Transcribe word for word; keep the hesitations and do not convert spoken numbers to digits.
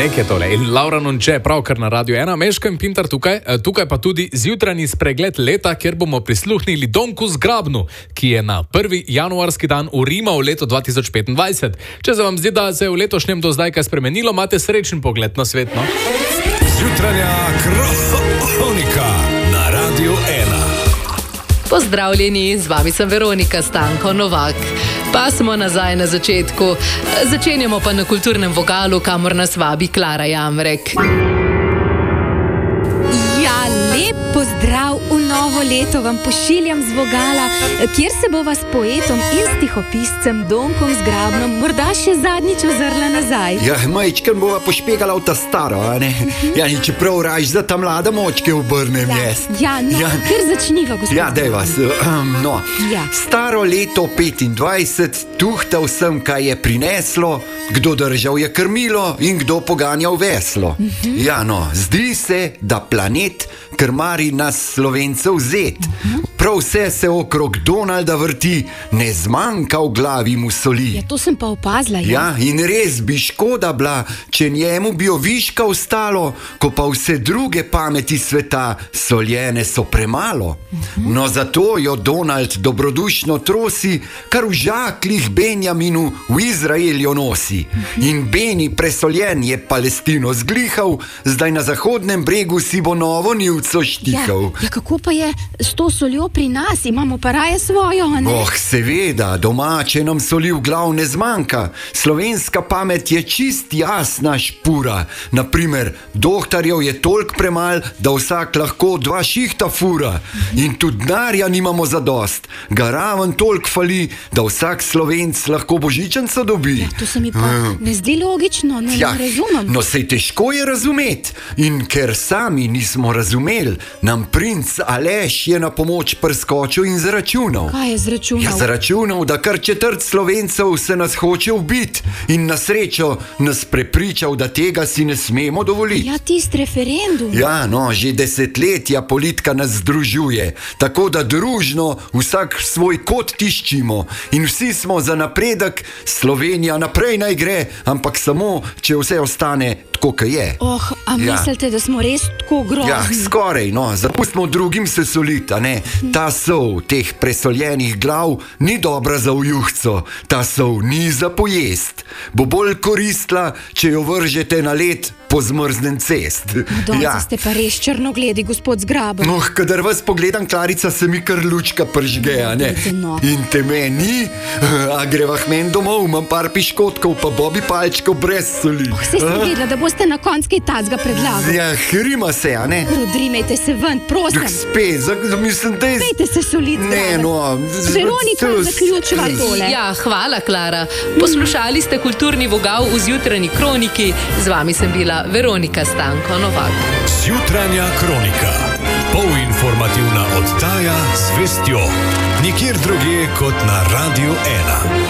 Nek je tole. In Laura Nonče, pravkar na Radio ena, Meško in Pintar tukaj, tukaj pa tudi zjutrajni spregled leta, kjer bomo prisluhnili Donku Zgrabnu, ki je na prvi januarski dan urimal leto dva tisoč petindvajset. Če se vam zdi, da se je v letošnjem do zdaj kaj spremenilo, imate srečen pogled na svet, no? Zjutranja kronika na Radio ena. Pozdravljeni, z vami sem Veronika Stanko Novak. Pa smo nazaj na začetku. Začenjamo pa na kulturnem vogalu, kamor nas vabi Klara Jamrek. Ja, lep pozdrav v novo leto vam pošiljam z vogala, kjer se bova s poetom in stihopiscem Donkom Zgrabnom morda še zadnjič ozrla nazaj. Ja, majčken bova pošpegala v ta staro, a ne? Uh-huh. Ja, čeprav raž za ta mlada močke obrnem ja. jaz. Ja, no, ja. Ker začniva, gospod. Ja, daj vas. Um, no. Ja. Staro leto petindvajset, tuhtal sem, kaj je prineslo, kdo držal je krmilo in kdo poganjal veslo. Uh-huh. Ja, no, zdi se, da planet krmari nas Slovencev zet. Uh-huh. Prav vse se okrog Donalda vrti, ne zmanjka v glavi mu soli. Ja, to sem pa opazila. Ja, ja in res bi škoda bila, če njemu bi oviška ostalo, ko pa vse druge pameti sveta soljene so premalo. Uh-huh. No zato jo Donald dobrodušno trosi, kar v žaklih Benjaminu v Izraelju nosi. Uh-huh. In Beni presoljen je Palestino zglihal, zdaj na zahodnem bregu si bo novo nivco štihal. Ja, ja, kako pa je s to soljo pri nas? Imamo pa raje svojo, ne? Oh, seveda, domače nam soli v glav ne zmanjka. Slovenska pamet je čist jasna špura. Naprimer, dohtarjev je toliko premal, da vsak lahko dva šihta fura. In tudi denarja nimamo zadost. Ga raven toliko fali, da vsak Slovenc lahko božičenco dobi. Ja, to se mi pa hmm. ne zdi logično, ne, ja, ne razumem. No, sej težko je razumeti. In ker sami nismo razumeli, nam princ Aleš je na pomoč prskočil in zračunal. Kaj je zračunal? Ja, zračunal, da kar četrt Slovencev se nas hoče ubiti in na srečo nas prepričal, da tega si ne smemo dovoliti. Ja, tist referendum. Ja, no, že desetletja politika nas združuje, tako da družno vsak svoj kot tiščimo in vsi smo za napredek, Slovenija naprej naj gre, ampak samo, če vse ostane tako, kaj je. Oh, a ja. Mislite, da smo res tako grozni? Ja, skoraj, no, zapustimo drugim se soliti, a ne? Ta sol teh presoljenih glav ni dobra za ujuhco, ta sol ni za pojest. Bo bolj koristila, če jo vržete na led po zmrznen cest. Donci ja. Ste pa res črnogledi, gospod Zgraben. No, kadar vas pogledam, Klarica, se mi kar lučka pržge, a ne? No. In te meni, a greva k men domov, imam par piškotkov, pa bobi palčkov brez soli. Oh, se sem vedela, da boste na konc kaj tacga predlagali. Ja, hrima se, a ne? Rodrimejte se ven, prosim. Spet, mislim, da je... Pejte se soliti. Ne, no... Veronika, zaključiva tole. Ja, hvala, Klara. Poslušali ste kulturni vogal v zjutrajni kroniki. Z vami sem bila Veronika Stanko Novak. Zjutranja kronika. Polinformativna oddaja z vestjo. Nikjer drugje kot na Radio ena.